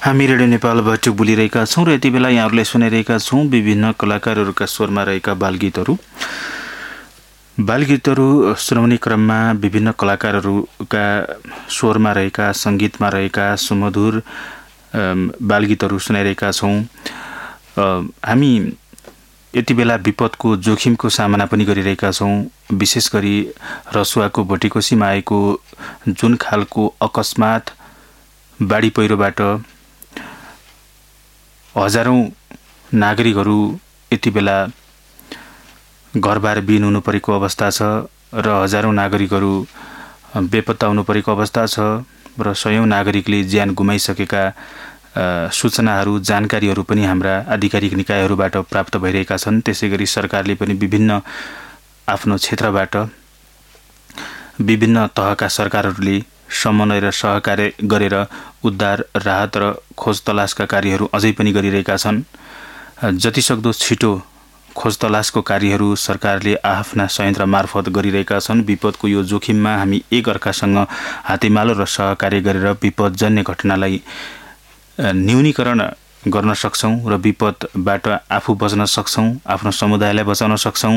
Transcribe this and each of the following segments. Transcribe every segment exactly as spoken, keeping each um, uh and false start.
हामी रेडियो नेपालबाट बोलिरहेका छौँ र यति बेला यहाँहरूले सुनिरहेका छौँ विभिन्न कलाकारहरूका स्वरमा रहेका बालगीतहरू। बालगीतहरू सुनाउने क्रममा विभिन्न कलाकारहरूका स्वरमा रहेका, सङ्गीतमा रहेका सुमधुर बालगीतहरू सुनाइरहेका छौँ। हामी यति बेला विपदको जोखिमको सामना पनि गरिरहेका छौँ। विशेष गरी रसुवाको भोटेकोसीमा आएको जुन खालको अकस्मात बाढी पहिरोबाट हजारौं नागरिकहरू यति बेला घरबार विहीन हुनु परेको अवस्था छ र हजारौं नागरिकहरू बेपत्ता हुनु परेको अवस्था छ र सयौं नागरिकले ज्यान गुमाइसकेका सूचनाहरू, जानकारीहरू पनि हाम्रा आधिकारिक निकायहरूबाट प्राप्त भइरहेका छन्। त्यसैगरी सरकारले पनि विभिन्न आफ्नो क्षेत्रबाट विभिन्न तहका सरकारहरूले समन्वय र सहकार्य गरेर उद्धार, राहत र खोज तलासका कार्यहरू अझै पनि गरिरहेका छन्। जतिसक्दो छिटो खोज तलासको कार्यहरू सरकारले आफ्ना संयन्त्र मार्फत गरिरहेका छन्। विपदको यो जोखिममा हामी एक अर्कासँग हातेमालो र सहकार्य गरेर विपदजन्य घटनालाई न्यूनीकरण गर्न सक्छौं र विपदबाट आफू बच्न सक्छौं, आफ्नो समुदायलाई बचाउन सक्छौं।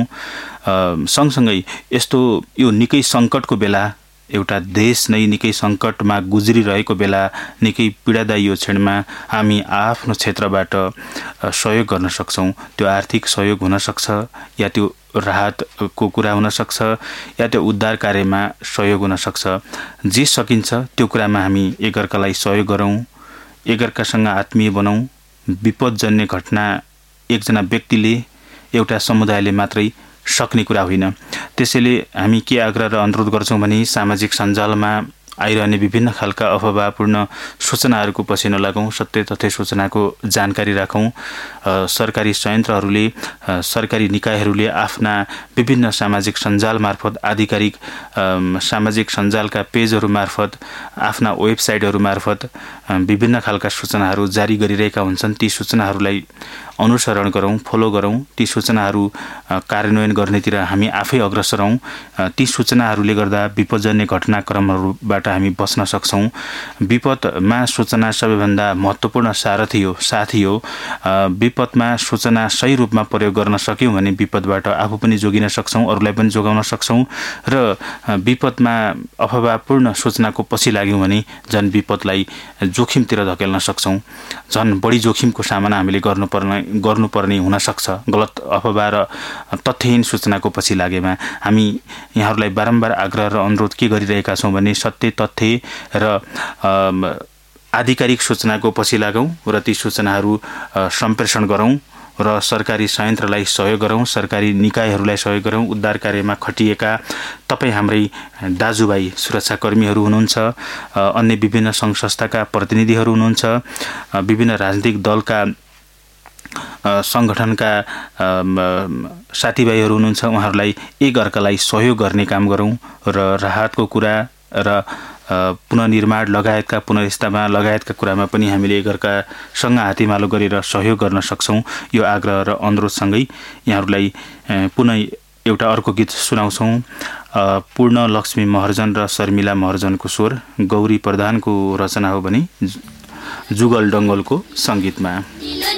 सँगसँगै यस्तो यो निकै सङ्कटको बेला, एउटा देश नै निकै सङ्कटमा गुज्रिरहेको बेला, निकै पीडादायी यो क्षणमा हामी आफ्नो क्षेत्रबाट सहयोग गर्न सक्छौं। त्यो आर्थिक सहयोग हुन सक्छ, या त्यो राहतको कुरा हुन सक्छ, या त्यो उद्धार कार्यमा सहयोग हुन सक्छ। जे सकिन्छ त्यो कुरामा हामी एकअर्कालाई सहयोग गरौँ, एकअर्कासँग आत्मीय बनाऊ। विपदजन्य घटना एकजना व्यक्तिले, एउटा समुदायले मात्रै सक्ने कुरा होइन। त्यसैले हामी के आग्रह र अनुरोध गर्छौं भने सामाजिक सञ्जालमा आइरहने विभिन्न खालका अफवाहपूर्ण सूचनाहरूको पछि नलागौं, सत्य तथ्य सूचनाको जानकारी राखौं। सरकारी संयन्त्रहरूले, सरकारी निकायहरूले आफ्ना विभिन्न सामाजिक सञ्जाल मार्फत, आधिकारिक सामाजिक सञ्जालका पेजहरू मार्फत, आफ्ना वेबसाइटहरू मार्फत विभिन्न खालका सूचनाहरू जारी गरिरहेका हुन्छन्। ती सूचनाहरूलाई अनुसरण गरौँ, फलो गरौँ। ती सूचनाहरू कार्यान्वयन गर्नेतिर हामी आफै अग्रसर हौँ। ती सूचनाहरूले गर्दा विपदजन्य घटनाक्रमहरूबाट हामी बच्न सक्छौं। विपदमा सूचना सबैभन्दा महत्त्वपूर्ण सारथी हो, साथी हो। विपदमा सूचना सही रूपमा प्रयोग गर्न सक्यौं भने विपदबाट आफू पनि जोगिन सक्छौं, अरूलाई पनि जोगाउन सक्छौं। र विपदमा अफवाहपूर्ण सूचनाको पछि लाग्यौं भने झन् विपदलाई जोखिमतिर धकेल्न सक्छौं। झन् बढी जोखिमको सामना हामीले गर्नुपर्ने गर्नुपर्ने हुन सक्छ। गलत अफवाह र तथ्यहीन सूचनाको पछि लागेमा हामी यहाँहरूलाई बारम्बार आग्रह र अनुरोध के गरिरहेका छौं भने सत्य तथ्य र आधिकारिक सूचनाको पछि लागौं र ती सूचनाहरू सम्प्रेषण गरौं र सरकारी संयन्त्रलाई सहयोग गरौं, सरकारी निकायहरूलाई सहयोग गरौं। उद्धार कार्यमा खटिएका तपाईँ हाम्रै दाजुभाइ सुरक्षाकर्मीहरू हुनुहुन्छ, अन्य विभिन्न सङ्घ संस्थाका प्रतिनिधिहरू हुनुहुन्छ, विभिन्न राजनीतिक दलका सङ्गठनका साथीभाइहरू हुनुहुन्छ। उहाँहरूलाई एक अर्कालाई सहयोग गर्ने काम गरौँ र राहतको कुरा र पुनर्निर्माण लगायतका, पुनर्स्थापना लगायतका कुरामा पनि हामीले एकअर्कासँग हातेमालो गरेर सहयोग गर्न सक्छौँ। यो आग्रह र अनुरोधसँगै यहाँहरूलाई पुनः एउटा अर्को गीत सुनाउँछौँ। पूर्ण लक्ष्मी महर्जन र शर्मिला महर्जनको स्वर, गौरी प्रधानको रचना हो भने जुगल डङ्गलको सङ्गीतमा।